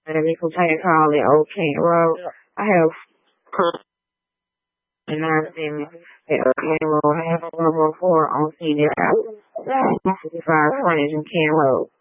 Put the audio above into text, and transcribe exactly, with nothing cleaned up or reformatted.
And we can take call it Old Kent Road. I have and nine seven at Old Kent Road. I have one more four on senior out. fifty-five frontage in Kent Road.